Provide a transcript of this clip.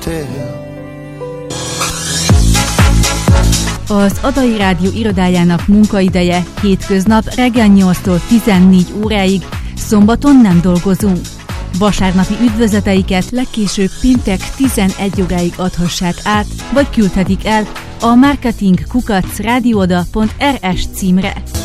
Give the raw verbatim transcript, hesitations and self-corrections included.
Az Adai Rádió irodájának munkaideje hétköznap reggel nyolctól tizennégy óráig, szombaton nem dolgozunk. Vasárnapi üdvözleteiket legkésőbb péntek tizenegy óráig adhassák át, vagy küldhetik el a marketing kukac rádioda pont r s címre.